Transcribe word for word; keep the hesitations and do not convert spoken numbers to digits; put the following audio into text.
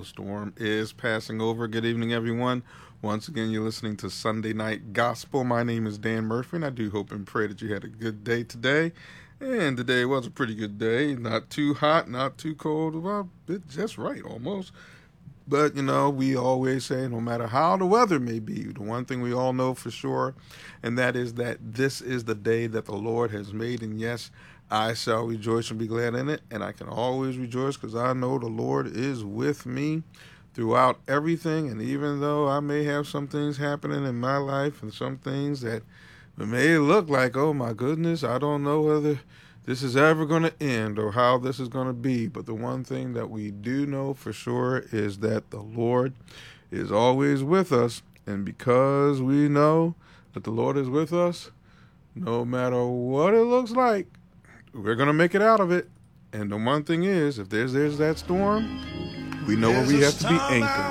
The storm is passing over. Good evening, everyone. Once again, you're listening to Sunday Night Gospel. My name is Dan Murphy, and I do hope and pray that you had a good day today. And today was a pretty good day. Not too hot, not too cold. Well, it's just right, almost. But, you know, we always say no matter how the weather may be, the one thing we all know for sure, and that is that this is the day that the Lord has made. And yes, I shall rejoice and be glad in it. And I can always rejoice because I know the Lord is with me throughout everything. And even though I may have some things happening in my life and some things that may look like, oh my goodness, I don't know whether this is ever going to end or how this is going to be. But the one thing that we do know for sure is that the Lord is always with us. And because we know that the Lord is with us, no matter what it looks like, we're going to make it out of it. And the one thing is, if there's, there's that storm, we know where we have to be anchored.